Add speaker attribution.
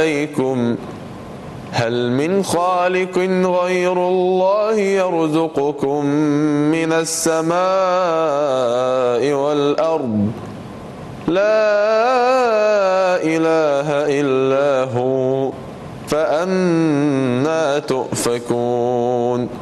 Speaker 1: عليكم هل من خالق غير الله يرزقكم من السماء والأرض لا إله إلا هو فأنى تؤفكون